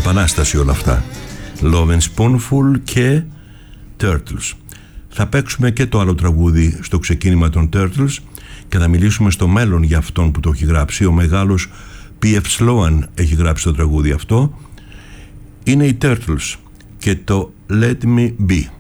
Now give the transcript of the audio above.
επανάσταση όλα αυτά. Love and Spoonful και Turtles. Θα παίξουμε και το άλλο τραγούδι στο ξεκίνημα των Turtles και θα μιλήσουμε στο μέλλον για αυτόν που το έχει γράψει. Ο μεγάλος P.F. Sloan έχει γράψει το τραγούδι αυτό. Είναι οι Turtles και το Let Me Be.